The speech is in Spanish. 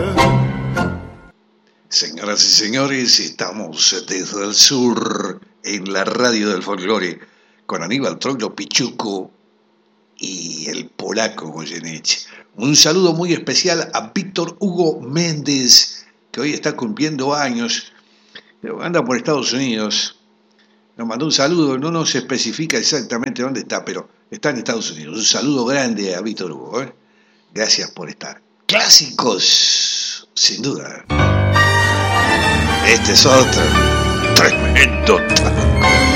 Señoras y señores, estamos desde el sur en la radio del folclore con Aníbal Troilo Pichuco y el polaco Goyeneche. Un saludo muy especial a Víctor Hugo Méndez, que hoy está cumpliendo años, anda por Estados Unidos. Nos mandó un saludo, no nos especifica exactamente dónde está, pero está en Estados Unidos. Un saludo grande a Víctor Hugo, ¿eh? Gracias por estar. Clásicos, sin duda. Este es otro tremendo tango.